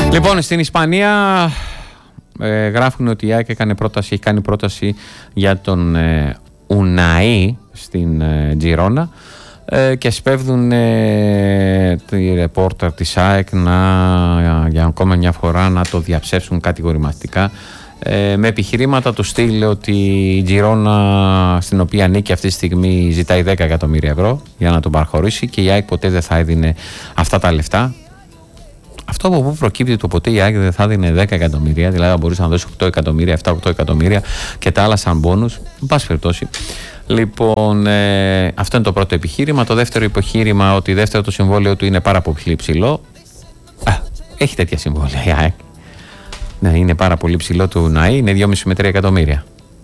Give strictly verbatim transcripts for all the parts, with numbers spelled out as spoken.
Λοιπόν, στην Ισπανία ε, γράφουν ότι η ΑΕΚ έκανε πρόταση, έχει κάνει πρόταση για τον ε, Ουναή στην ε, Τζιρόνα ε, και σπέβδουν ε, τη ρεπόρτερ της ΑΕΚ να, για ακόμα μια φορά να το διαψεύσουν κατηγορηματικά ε, με επιχειρήματα του στυλ ότι η Τζιρόνα, στην οποία ανήκει αυτή τη στιγμή, ζητάει δέκα εκατομμύρια ευρώ για να τον παραχωρήσει και η ΑΕΚ ποτέ δεν θα έδινε αυτά τα λεφτά. Αυτό από πού προκύπτει το ποτέ η ΑΕΚ δεν θα δίνει δέκα εκατομμύρια, δηλαδή θα μπορούσε να δώσει οκτώ εκατομμύρια, επτά οκτώ εκατομμύρια και τα άλλα σαν μπόνους, εν πάση περιπτώσει. Λοιπόν, ε, αυτό είναι το πρώτο επιχείρημα. Το δεύτερο επιχείρημα, ότι δεύτερο το συμβόλαιο του είναι πάρα πολύ ψηλό. Α, έχει τέτοια συμβόλαια η ΑΕΚ. Ναι, είναι πάρα πολύ ψηλό του ΝΑΗ, είναι δυόμισι με τρία εκατομμύρια.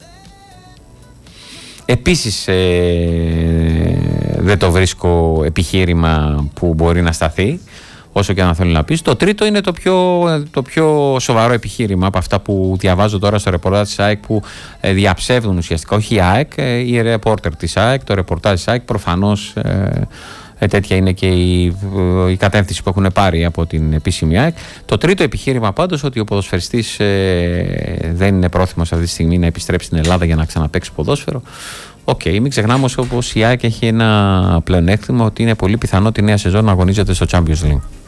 Επίσης, ε, δεν το βρίσκω επιχείρημα που μπορεί να σταθεί, όσο και αν θέλει να πεις. Το τρίτο είναι το πιο, το πιο σοβαρό επιχείρημα από αυτά που διαβάζω τώρα στο ρεπορτάζ της ΑΕΚ, που ε, διαψεύδουν ουσιαστικά, όχι η ΑΕΚ, ε, η ρεπόρτερ της ΑΕΚ, το ρεπορτάζ της ΑΕΚ. Προφανώς ε, ε, τέτοια είναι και η, η κατεύθυνση που έχουν πάρει από την επίσημη ΑΕΚ. Το τρίτο επιχείρημα πάντως, ότι ο ποδοσφαιριστής ε, δεν είναι πρόθυμος αυτή τη στιγμή να επιστρέψει στην Ελλάδα για να ξαναπαίξει ποδόσφαιρο. Οκ, okay, μην ξεχνάμε όμως η ΑΕΚ έχει ένα πλεονέκτημα, ότι είναι πολύ πιθανό τη νέα σεζόν να αγωνίζεται στο Champions League.